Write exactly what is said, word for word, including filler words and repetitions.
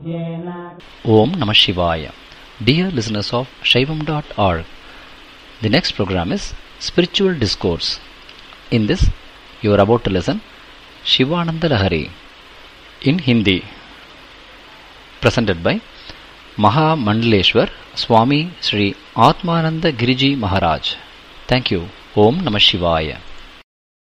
Om Namah Shivaya. Dear listeners of Shaivam dot org, the next program is Spiritual Discourse. In this, you are about to listen Shivananda Lahari in Hindi, presented by Maha Mandaleshwar Swami Sri Atmananda Giriji Maharaj. Thank you. Om Namah Shivaya.